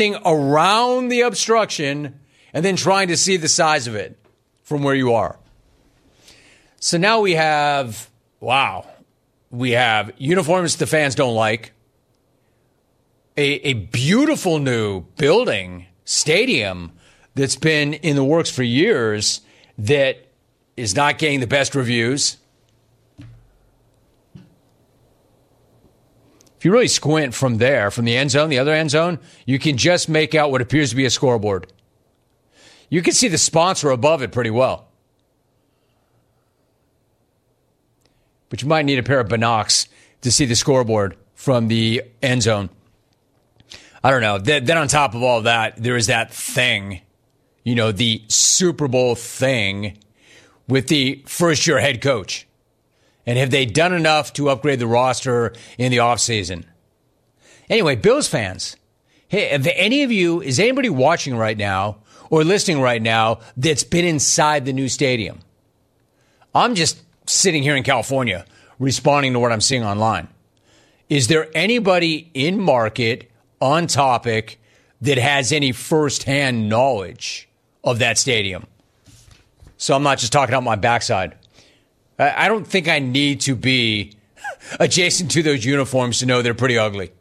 around the obstruction and then trying to see the size of it from where you are. So now we have uniforms the fans don't like, a beautiful new building, stadium that's been in the works for years that is not getting the best reviews. If you really squint from there, from the end zone, the other end zone, you can just make out what appears to be a scoreboard. You can see the sponsor above it pretty well. But you might need a pair of binocs to see the scoreboard from the end zone. I don't know. Then on top of all that, there is that thing, the Super Bowl thing with the first-year head coach. And have they done enough to upgrade the roster in the offseason? Anyway, Bills fans, hey, is anybody watching right now or listening right now that's been inside the new stadium? I'm just sitting here in California responding to what I'm seeing online. Is there anybody in market, on topic, that has any firsthand knowledge of that stadium? So I'm not just talking out my backside. I don't think I need to be adjacent to those uniforms to know they're pretty ugly.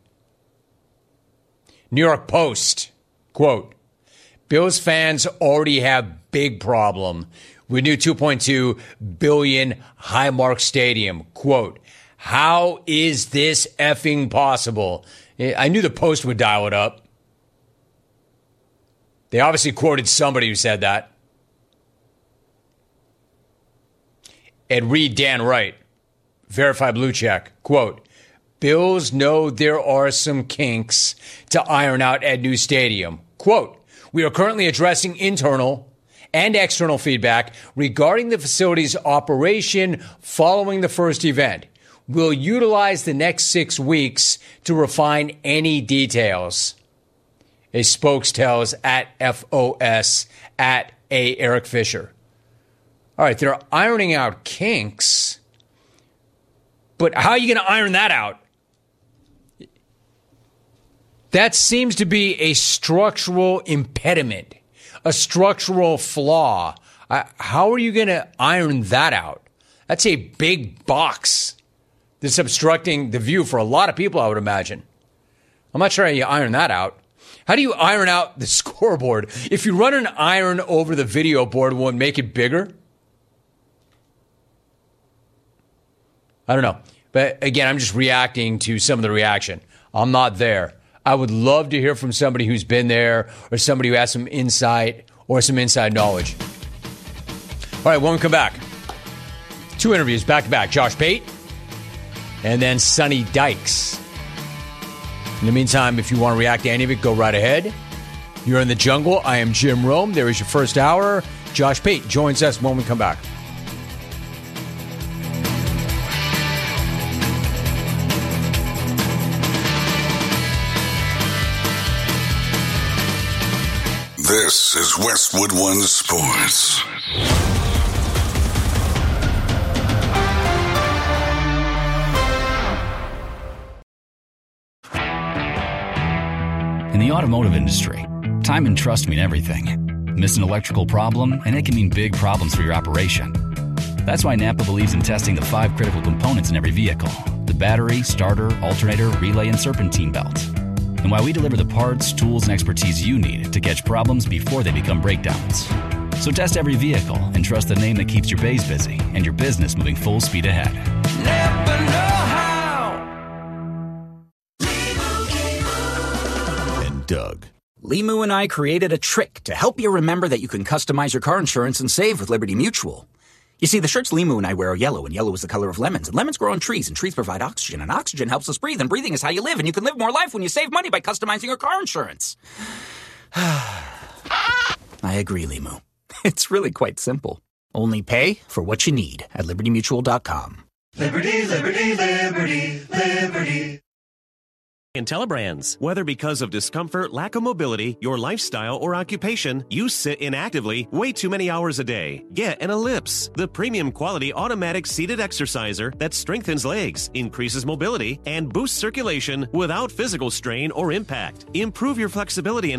New York Post, quote, Bills fans already have big problem with new $2.2 billion Highmark Stadium. Quote, how is this effing possible? I knew the Post would dial it up. They obviously quoted somebody who said that. Ed Reed, Dan Wright, Verified Blue Check, quote, Bills know there are some kinks to iron out at new stadium. Quote, we are currently addressing internal and external feedback regarding the facility's operation following the first event. We'll utilize the next 6 weeks to refine any details. A spokes tells at FOS at A. Eric Fisher. All right, they're ironing out kinks, but how are you going to iron that out? That seems to be a structural impediment, a structural flaw. How are you going to iron that out? That's a big box that's obstructing the view for a lot of people, I would imagine. I'm not sure how you iron that out. How do you iron out the scoreboard? If you run an iron over the video board, will it make it bigger? I don't know. But again, I'm just reacting to some of the reaction. I'm not there. I would love to hear from somebody who's been there or somebody who has some insight or some inside knowledge. All right, when we come back, 2 interviews back to back. Josh Pate and then Sonny Dykes. In the meantime, if you want to react to any of it, go right ahead. You're in the jungle. I am Jim Rome. There is your first hour. Josh Pate joins us when we come back. This is Westwood One Sports. In the automotive industry, time and trust mean everything. Miss an electrical problem, and it can mean big problems for your operation. That's why Napa believes in testing the 5 critical components in every vehicle: the battery, starter, alternator, relay, and serpentine belt. And why we deliver the parts, tools, and expertise you need to catch problems before they become breakdowns. So test every vehicle and trust the name that keeps your bays busy and your business moving full speed ahead. Napa know-how. And Doug. Limu and I created a trick to help you remember that you can customize your car insurance and save with Liberty Mutual. You see, the shirts Limu and I wear are yellow, and yellow is the color of lemons. And lemons grow on trees, and trees provide oxygen. And oxygen helps us breathe, and breathing is how you live. And you can live more life when you save money by customizing your car insurance. I agree, Limu. It's really quite simple. Only pay for what you need at LibertyMutual.com. Liberty, liberty, liberty, liberty. IntelliBrands. Whether because of discomfort, lack of mobility, your lifestyle, or occupation, you sit inactively way too many hours a day. Get an Ellipse, the premium quality automatic seated exerciser that strengthens legs, increases mobility, and boosts circulation without physical strain or impact. Improve your flexibility and